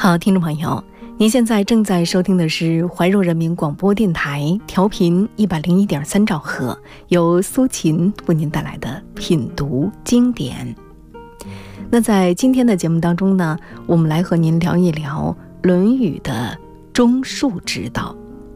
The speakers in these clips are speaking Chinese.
好，听众朋友，您现在正在收听的是怀柔人民广播电台调频101.3兆赫，由苏秦为您带来的品读经典。那在今天的节目当中呢，我们来和您聊一聊《论语》的忠恕之道。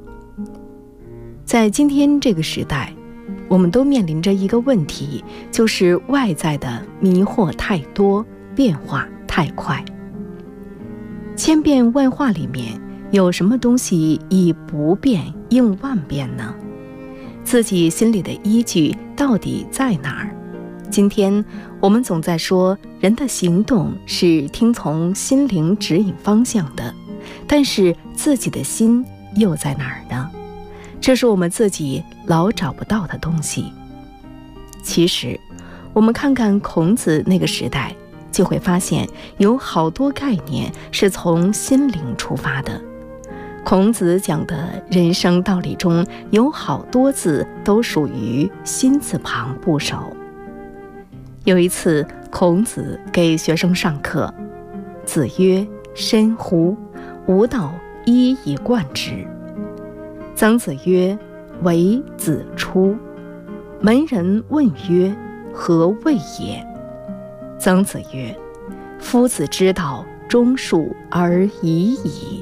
在今天这个时代，我们都面临着一个问题，就是外在的迷惑太多，变化太快。千变万化里面，有什么东西以不变应万变呢？自己心里的依据到底在哪儿？今天我们总在说人的行动是听从心灵指引方向的，但是自己的心又在哪儿呢？这是我们自己老找不到的东西。其实我们看看孔子那个时代，就会发现有好多概念是从心灵出发的。孔子讲的人生道理中有好多字都属于心字旁部首。有一次孔子给学生上课，子曰：深乎，吾道一以贯之。曾子曰：为子出。门人问曰：何谓也？曾子曰：夫子之道，忠恕而已矣。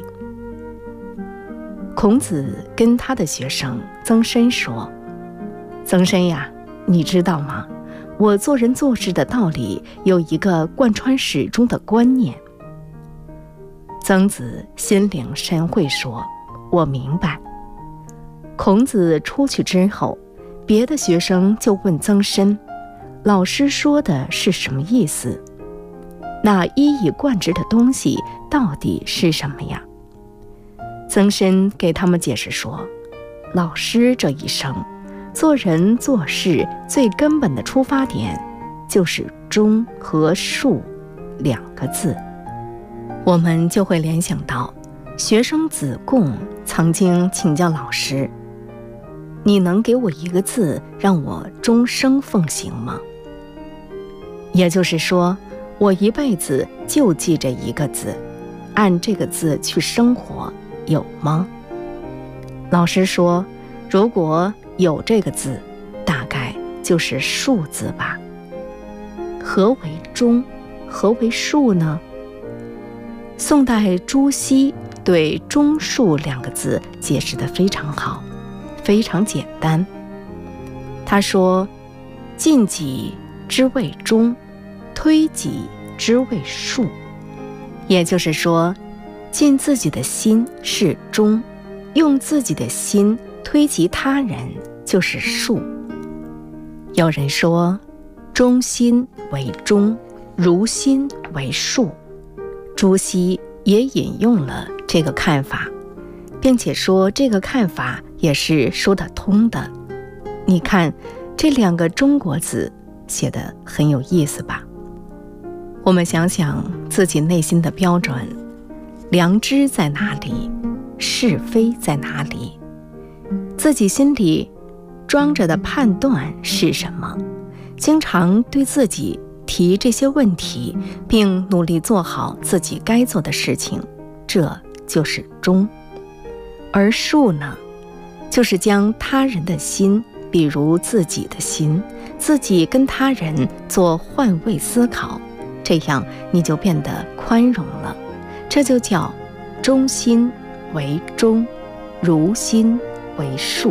孔子跟他的学生曾参说：曾参呀，你知道吗？我做人做事的道理有一个贯穿始终的观念。曾子心领神会说：我明白。孔子出去之后，别的学生就问曾参，老师说的是什么意思？那一以贯之的东西到底是什么呀？曾参给他们解释说，老师这一生做人做事最根本的出发点就是忠和恕两个字。我们就会联想到学生子贡曾经请教老师，你能给我一个字让我终生奉行吗？也就是说，我一辈子就记着一个字，按这个字去生活，有吗？老师说，如果有这个字，大概就是恕字吧。何为忠？何为恕呢？宋代朱熹对忠恕两个字解释得非常好，非常简单。他说，尽己之谓忠，推己之谓恕。也就是说，尽自己的心是忠，用自己的心推及他人就是恕。有人说，忠心为忠，如心为恕。朱熹也引用了这个看法，并且说这个看法也是说得通的。你看这两个中国字写得很有意思吧？我们想想自己内心的标准，良知在哪里？是非在哪里？自己心里装着的判断是什么？经常对自己提这些问题，并努力做好自己该做的事情，这就是忠。而恕呢，就是将他人的心，比如自己的心，自己跟他人做换位思考，这样你就变得宽容了。这就叫忠心为忠，如心为恕。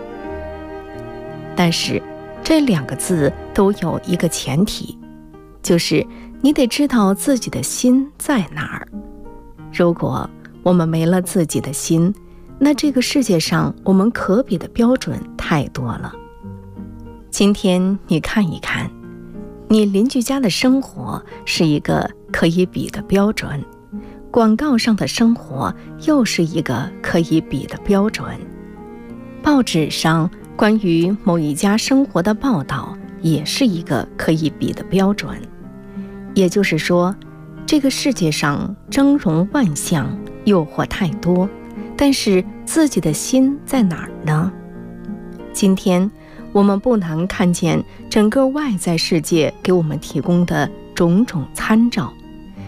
但是这两个字都有一个前提，就是你得知道自己的心在哪儿。如果我们没了自己的心，那这个世界上我们可比的标准太多了。今天你看一看，你邻居家的生活是一个可以比的标准，广告上的生活又是一个可以比的标准，报纸上关于某一家生活的报道也是一个可以比的标准。也就是说，这个世界上峥嵘万象，诱惑太多，但是自己的心在哪儿呢？今天我们不难看见整个外在世界给我们提供的种种参照，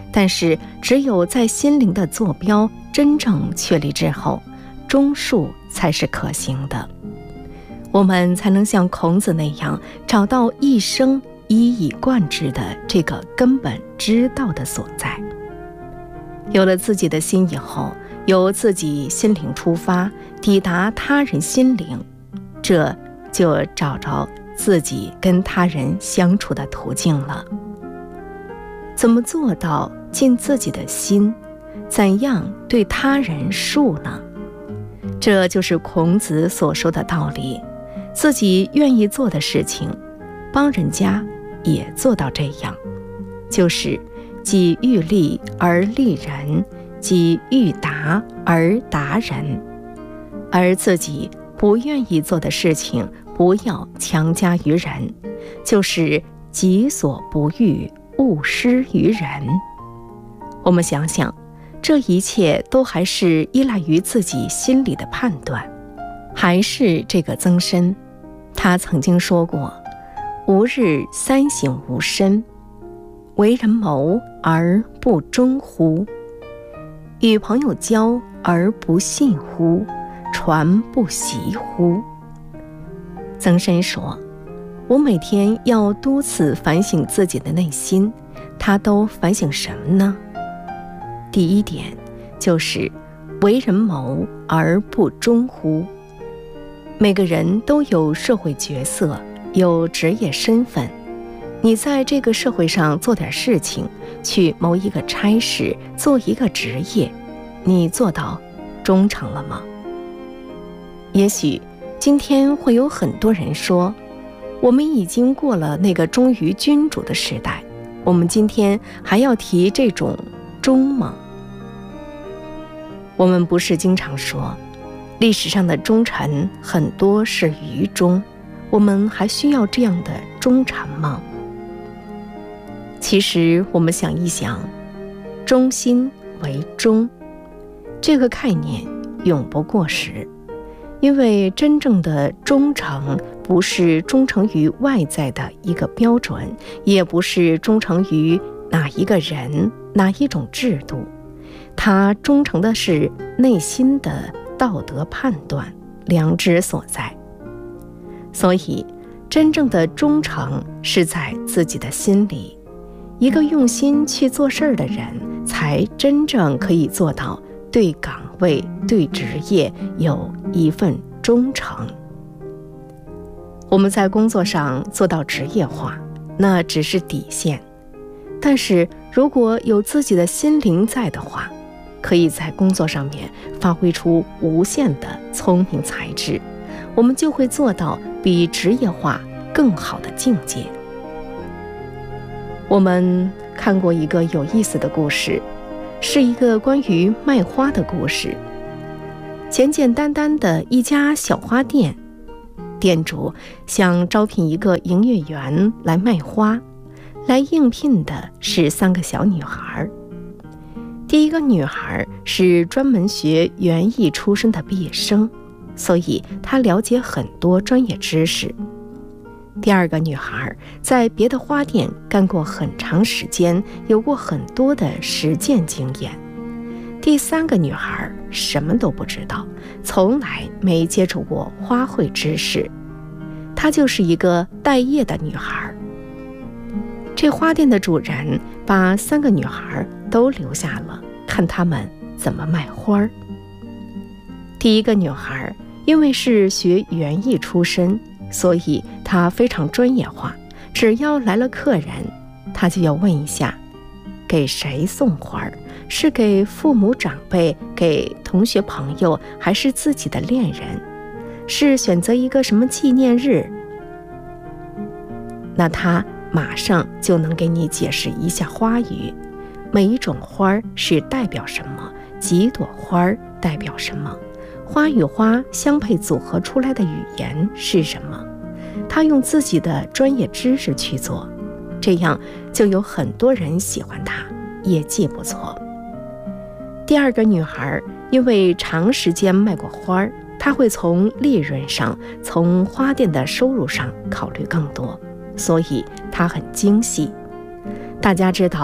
但是只有在心灵的坐标真正确立之后，中术才是可行的，我们才能像孔子那样找到一生一以贯之的这个根本之道的所在。有了自己的心以后，由自己心灵出发，抵达他人心灵，这就找着自己跟他人相处的途径了。怎么做到尽自己的心？怎样对他人术呢？这就是孔子所说的道理。自己愿意做的事情，帮人家也做到这样，就是己欲立而立人，己欲达而达人。而自己不愿意做的事情，不要强加于人，就是己所不欲，勿施于人。我们想想，这一切都还是依赖于自己心里的判断。还是这个曾参，他曾经说过：吾日三省吾身，为人谋而不忠乎？与朋友交而不信乎？传不习乎？曾参说，我每天要多次反省自己的内心，他都反省什么呢？第一点就是为人谋而不忠乎？每个人都有社会角色，有职业身份，你在这个社会上做点事情，去谋一个差事，做一个职业，你做到忠诚了吗？也许今天会有很多人说，我们已经过了那个忠于君主的时代，我们今天还要提这种忠吗？我们不是经常说，历史上的忠臣很多是愚忠，我们还需要这样的忠臣吗？其实我们想一想，忠心为忠这个概念永不过时，因为真正的忠诚不是忠诚于外在的一个标准，也不是忠诚于哪一个人、哪一种制度，它忠诚的是内心的道德判断、良知所在。所以真正的忠诚是在自己的心里，一个用心去做事的人，才真正可以做到对岗位、对职业有一份忠诚。我们在工作上做到职业化，那只是底线，但是如果有自己的心灵在的话，可以在工作上面发挥出无限的聪明才智，我们就会做到比职业化更好的境界。我们看过一个有意思的故事，是一个关于卖花的故事。简简单单的一家小花店，店主想招聘一个营业员来卖花，来应聘的是3个小女孩。第一个女孩是专门学园艺出身的毕业生，所以她了解很多专业知识。第二个女孩在别的花店干过很长时间，有过很多的实践经验。第3个女孩什么都不知道，从来没接触过花卉知识，她就是一个待业的女孩。这花店的主人把3个女孩都留下了，看她们怎么卖花。第一个女孩因为是学园艺出身，所以她非常专业化，只要来了客人，她就要问一下给谁送花，是给父母长辈，给同学朋友，还是自己的恋人，是选择一个什么纪念日。那她马上就能给你解释一下花语，每一种花是代表什么，几朵花代表什么，花与花相配组合出来的语言是什么。他用自己的专业知识去做，这样就有很多人喜欢他，业绩不错。第二个女孩因为长时间卖过花，她会从利润上，从花店的收入上考虑更多，所以她很精细。大家知道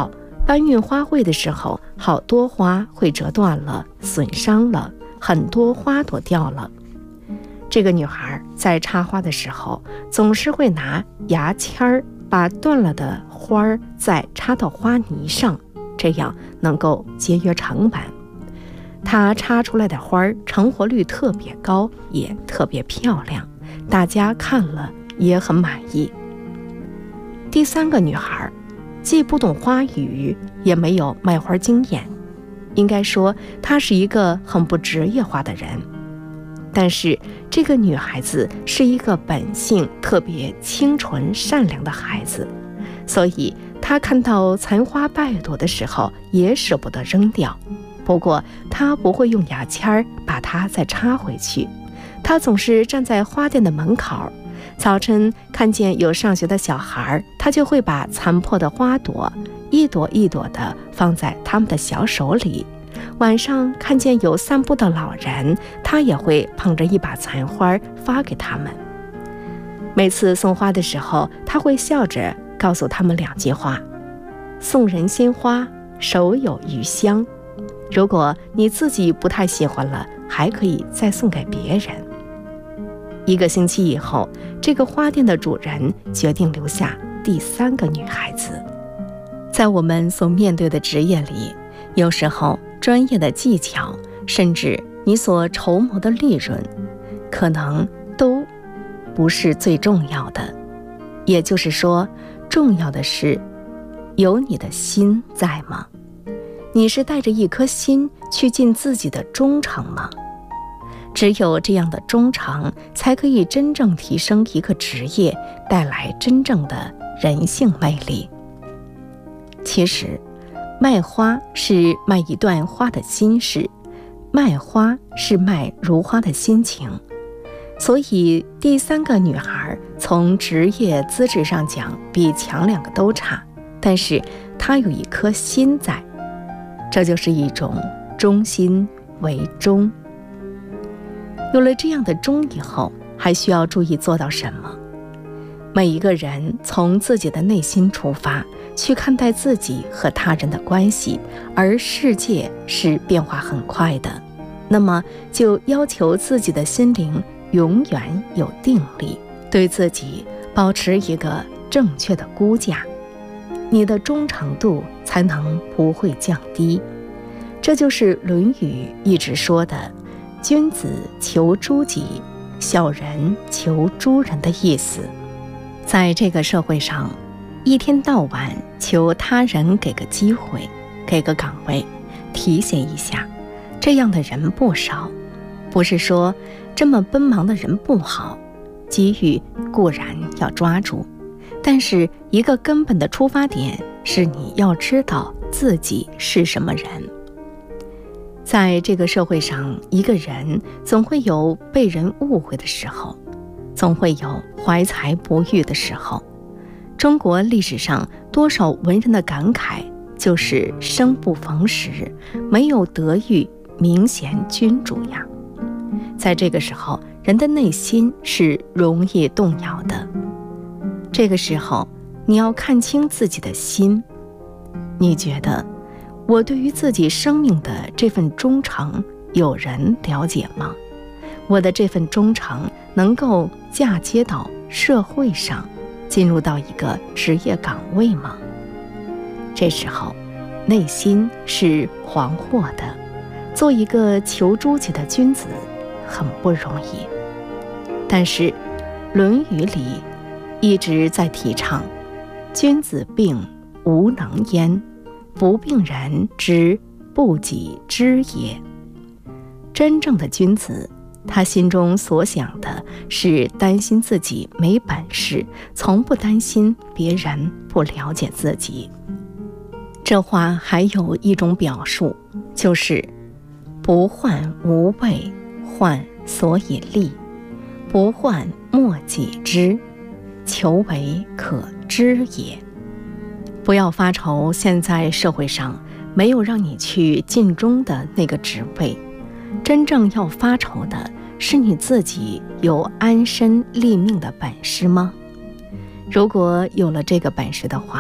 搬运花卉的时候，好多花会折断了，损伤了，很多花朵掉了。这个女孩在插花的时候，总是会拿牙签把断了的花再插到花泥上，这样能够节约成本。她插出来的花成活率特别高，也特别漂亮，大家看了也很满意。第三个女孩既不懂花语，也没有卖花经验，应该说她是一个很不职业化的人。但是这个女孩子是一个本性特别清纯善良的孩子，所以她看到残花败朵的时候也舍不得扔掉。不过她不会用牙签把它再插回去，她总是站在花店的门口，早晨看见有上学的小孩，她就会把残破的花朵一朵一朵地放在他们的小手里。晚上看见有散步的老人，他也会捧着一把残花发给他们。每次送花的时候，他会笑着告诉他们2句话：送人鲜花，手有余香。如果你自己不太喜欢了，还可以再送给别人。1个星期以后，这个花店的主人决定留下第3个女孩子。在我们所面对的职业里，有时候专业的技巧，甚至你所筹谋的利润，可能都不是最重要的。也就是说，重要的是有你的心在吗？你是带着一颗心去尽自己的忠诚吗？只有这样的忠诚，才可以真正提升一个职业，带来真正的人性魅力。其实卖花是卖一段花的心事，卖花是卖如花的心情。所以第3个女孩从职业资质上讲比前2个都差，但是她有一颗心在，这就是一种忠心为忠。有了这样的忠以后，还需要注意做到什么？每一个人从自己的内心出发，去看待自己和他人的关系，而世界是变化很快的，那么就要求自己的心灵永远有定力，对自己保持一个正确的估价，你的忠诚度才能不会降低。这就是《论语》一直说的君子求诸己，小人求诸人的意思。在这个社会上，一天到晚求他人给个机会，给个岗位，提携一下，这样的人不少。不是说这么奔忙的人不好，机遇固然要抓住，但是一个根本的出发点是你要知道自己是什么人。在这个社会上，一个人总会有被人误会的时候，总会有怀才不遇的时候。中国历史上多少文人的感慨，就是生不逢时，没有得遇明贤君主呀。在这个时候，人的内心是容易动摇的。这个时候，你要看清自己的心。你觉得我对于自己生命的这份忠诚，有人了解吗？我的这份忠诚能够嫁接到社会上，进入到一个职业岗位吗？这时候内心是惶惑的，做一个求诸己的君子很不容易。但是《论语》里一直在提倡君子病无能焉，不病人之不己知也。真正的君子，他心中所想的是担心自己没本事，从不担心别人不了解自己。这话还有一种表述，就是不患无畏，患所以立；不患莫己知，求为可知也。不要发愁现在社会上没有让你去尽忠的那个职位，真正要发愁的是你自己有安身立命的本事吗？如果有了这个本事的话，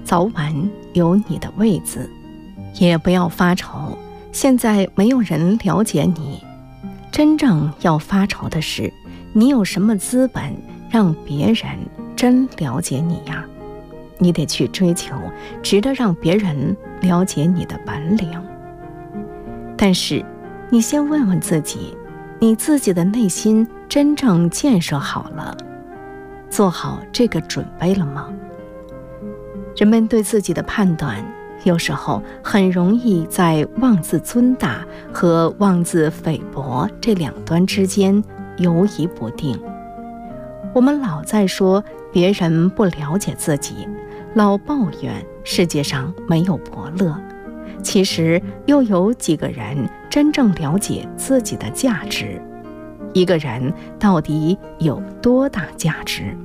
早晚有你的位子。也不要发愁，现在没有人了解你。真正要发愁的是，你有什么资本让别人真了解你呀？你得去追求值得让别人了解你的本领。但是你先问问自己，你自己的内心真正建设好了，做好这个准备了吗？人们对自己的判断有时候很容易在妄自尊大和妄自菲薄这两端之间游移不定。我们老在说别人不了解自己，老抱怨世界上没有伯乐，其实又有几个人真正了解自己的价值？一个人到底有多大价值？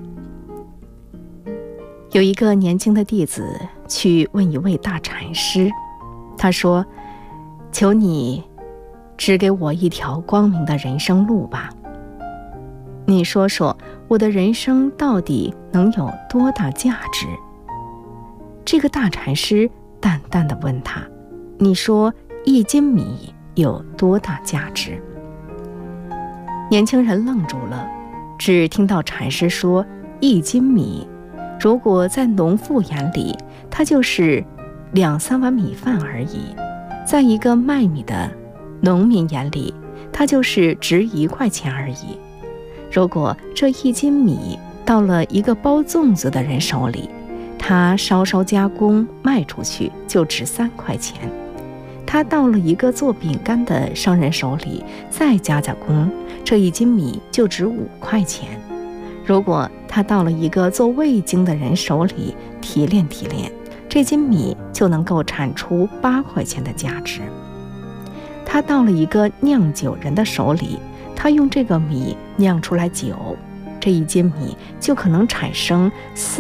有一个年轻的弟子去问一位大禅师，他说：求你指给我一条光明的人生路吧。你说说我的人生到底能有多大价值？这个大禅师淡淡地问他：你说1斤米有多大价值？年轻人愣住了，只听到禅师说1斤米，如果在农妇眼里，它就是2-3碗米饭而已；在一个卖米的农民眼里，它就是值1块钱而已。如果这1斤米到了一个包粽子的人手里，他稍稍加工卖出去就值3块钱；他到了一个做饼干的商人手里，再加工，这1斤米就值5块钱。如果他到了一个做味精的人手里提炼，这斤米就能够产出8块钱的价值。他到了一个酿酒人的手里，他用这个米酿出来酒，这1斤米就可能产生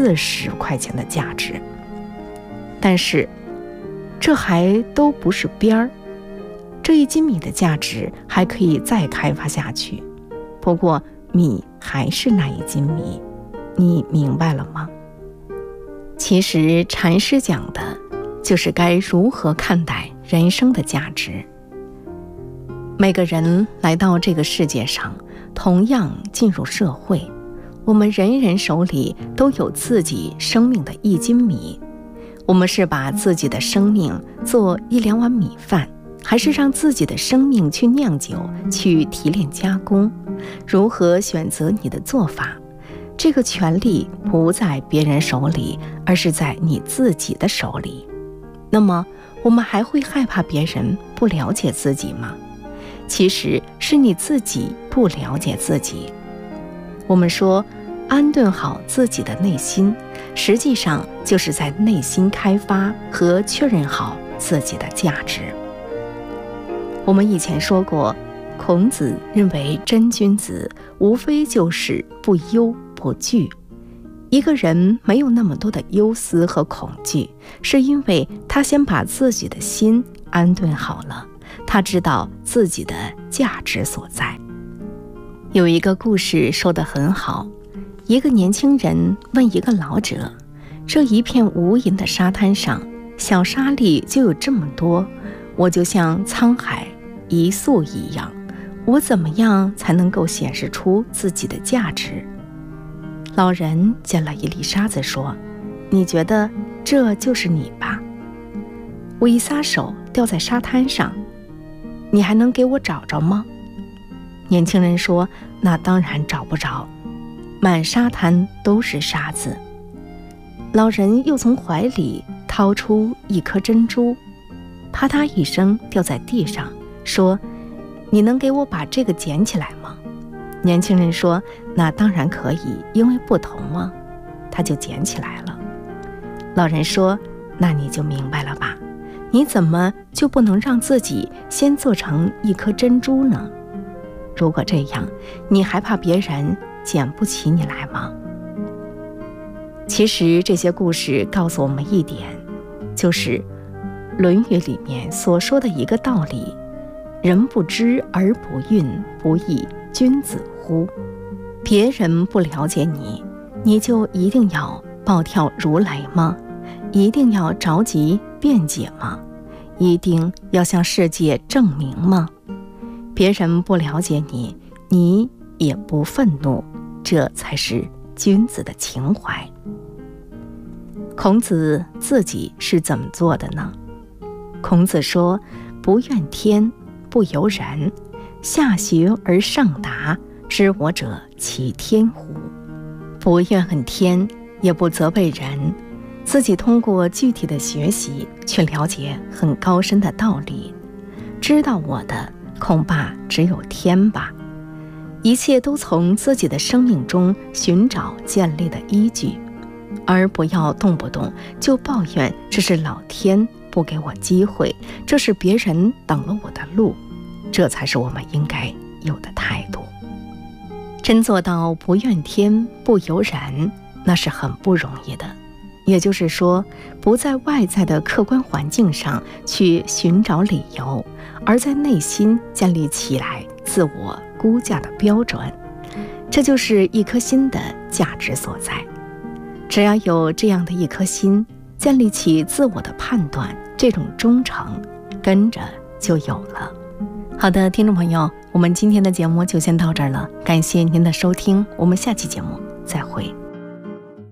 40块钱的价值。但是这还都不是边儿，这1斤米的价值还可以再开发下去。不过米还是那1斤米，你明白了吗？其实禅师讲的就是该如何看待人生的价值。每个人来到这个世界上，同样进入社会，我们人人手里都有自己生命的1斤米。我们是把自己的生命做1-2碗米饭，还是让自己的生命去酿酒，去提炼加工？如何选择你的做法？这个权利不在别人手里，而是在你自己的手里。那么我们还会害怕别人不了解自己吗？其实是你自己不了解自己。我们说安顿好自己的内心，实际上就是在内心开发和确认好自己的价值。我们以前说过，孔子认为真君子无非就是不忧不惧。一个人没有那么多的忧思和恐惧，是因为他先把自己的心安顿好了，他知道自己的价值所在。有一个故事说得很好，一个年轻人问一个老者，这一片无垠的沙滩上，小沙粒就有这么多，我就像沧海一粟一样，我怎么样才能够显示出自己的价值？老人捡了一粒沙子说，你觉得这就是你吧？我一撒手掉在沙滩上，你还能给我找着吗？年轻人说，那当然找不着，满沙滩都是沙子。老人又从怀里掏出一颗珍珠，啪嗒一声掉在地上，说，你能给我把这个捡起来吗？年轻人说，那当然可以，因为不同啊。他就捡起来了。老人说，那你就明白了吧，你怎么就不能让自己先做成一颗珍珠呢？如果这样，你还怕别人捡不起你来吗？其实这些故事告诉我们一点，就是《论语》里面所说的一个道理，人不知而不愠，不亦君子乎？别人不了解你，你就一定要暴跳如雷吗？ 一定要着急辩解吗？一定要向世界证明吗？别人不了解你，你也不愤怒，这才是君子的情怀。孔子自己是怎么做的呢？孔子说：不怨天，不尤人，下学而上达，知我者其天乎？不怨恨天，也不责备人，自己通过具体的学习去了解很高深的道理，知道我的恐怕只有天吧。一切都从自己的生命中寻找建立的依据，而不要动不动就抱怨这是老天不给我机会，这是别人挡了我的路，这才是我们应该有的态度。真做到不怨天不尤人，那是很不容易的。也就是说，不在外在的客观环境上去寻找理由，而在内心建立起来自我估价的标准，这就是一颗心的价值所在。只要有这样的一颗心，建立起自我的判断，这种忠诚跟着就有了。好的，听众朋友，我们今天的节目就先到这儿了，感谢您的收听，我们下期节目再会。